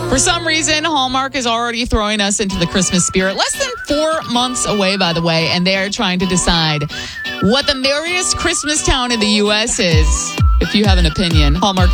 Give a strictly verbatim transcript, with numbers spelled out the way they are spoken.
For some reason, Hallmark is already throwing us into the Christmas spirit. Less than four months away, by the way, and they are trying to decide what the merriest Christmas town in the U S is. If you have an opinion, Hallmark